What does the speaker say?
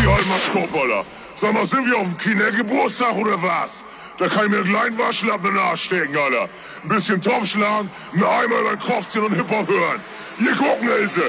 mal Stopp, Alter. Sag mal, sind wir auf dem Kindergeburtstag oder was? Da kann ich mir einen kleinen Waschlappen in den Arsch stecken, Alter. Ein bisschen Topf schlagen, einen Eimer über den Kopf ziehen und Hip-Hop hören. Hier gucken, Ilse.